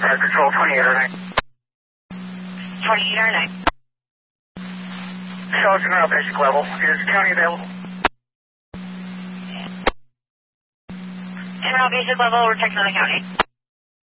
Control 2809. 2809. Show us general basic level. Is county available? General basic level, we're checking on the county.